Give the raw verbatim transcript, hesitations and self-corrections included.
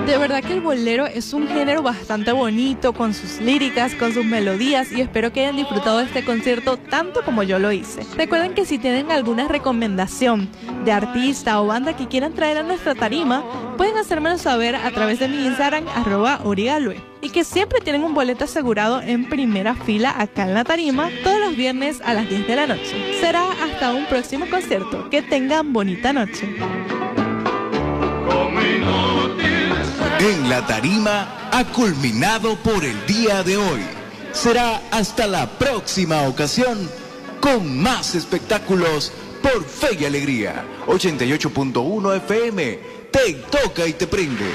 De verdad que el bolero es un género bastante bonito, con sus líricas, con sus melodías, y espero que hayan disfrutado de este concierto tanto como yo lo hice. Recuerden que si tienen alguna recomendación de artista o banda que quieran traer a nuestra tarima, pueden hacérmelo saber a través de mi Instagram, arroba origalue. Y que siempre tienen un boleto asegurado en primera fila acá en la tarima, todos los viernes a las diez de la noche. Será hasta un próximo concierto. Que tengan bonita noche. En la tarima ha culminado por el día de hoy. Será hasta la próxima ocasión con más espectáculos por Fe y Alegría. ochenta y ocho punto uno F M. Te toca y te prende.